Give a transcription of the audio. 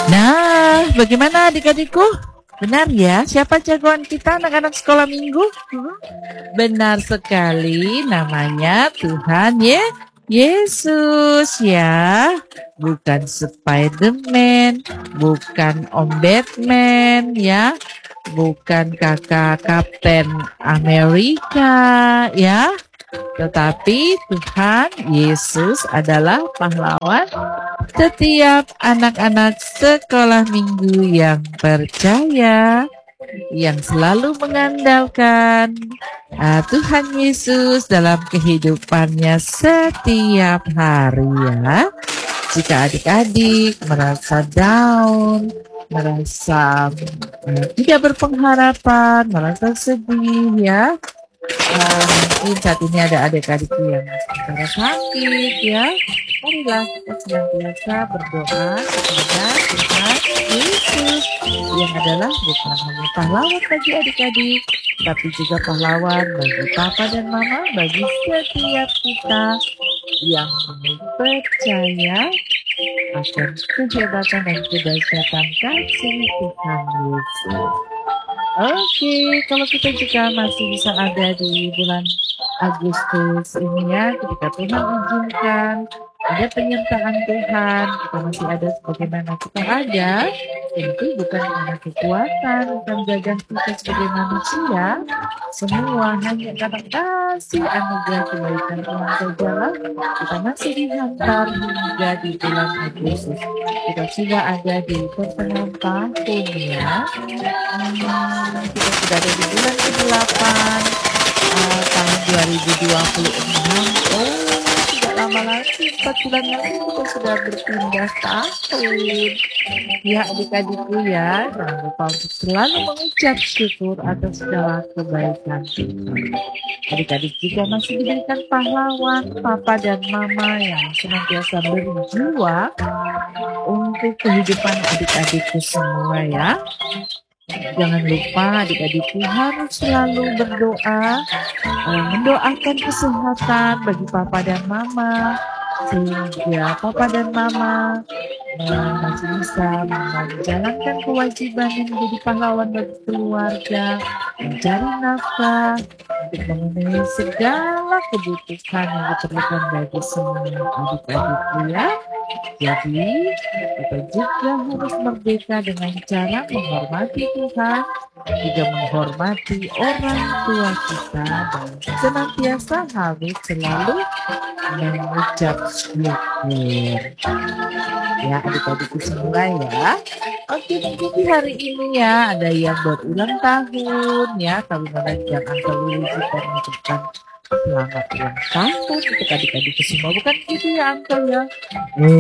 Nah, bagaimana adik-adikku? Benar ya, siapa jagoan kita anak-anak sekolah minggu? Benar sekali, namanya Tuhan Yesus ya. Bukan Spiderman, bukan Om Batman ya. Bukan kakak Kapten Amerika ya. Tetapi Tuhan Yesus adalah pahlawan setiap anak-anak sekolah minggu yang percaya, yang selalu mengandalkan Tuhan Yesus dalam kehidupannya setiap hari ya. Jika adik-adik merasa down, merasa tidak berpengharapan, merasa sedih ya, mungkin saat ini ada adik-adik yang secara sakit ya. Marilah kita senantiasa berdoa kepada Tuhan Yesus yang adalah bukan hanya pahlawan bagi adik-adik, tapi juga pahlawan bagi papa dan mama, bagi setiap kita yang percaya akan kehebatan dan kedahsyatan kasih Tuhan Yesus. Oke, kalau kita juga masih bisa ada di bulan Agustus ini ya, ketika Tuhan izinkan ada penyertaan Tuhan, kita masih ada sebagaimana kita ada, tentu bukan karena kekuatan, bukan gagah kita sebagai manusia, semua hanya karena kasih anugerah kebaikan Tuhan sajalah, kita masih dihantar hingga di bulan Agustus. Kita sudah ada di pertengahan tahun ya. Kita sudah ada di bulan ke-8 tahun 2026. Tidak lama lagi, 4 bulan lagi kita sudah berpindah tahun. Ya adik-adikku ya, jangan lupa untuk selalu mengucap syukur atas segala kebaikan Tuhan. Adik-adik juga masih diberikan pahlawan, papa dan mama yang senantiasa berjuang untuk kehidupan adik-adikku semua ya. Jangan lupa adik-adikku harus selalu berdoa, mendoakan kesehatan bagi papa dan mama, sehingga papa dan mama masih bisa menjalankan kewajiban yang menjadi pahlawan bagi keluarga, mencari nafkah, untuk memenuhi segala kebutuhan yang diperlukan bagi semua adik-adikku ya. Jadi, kita juga harus merdeka dengan cara menghormati Tuhan, juga menghormati orang tua kita, dan senantiasa harus selalu mengucap syukur. Ya, adik-adikku semua ya. Oke, mungkin di hari ini ya, ada yang berulang tahun ya, kami mengajar Uncle Willy juga mengucapkan selamat ulang tahun untuk adik-adikku semua. Bukan gitu ya, Uncle ya?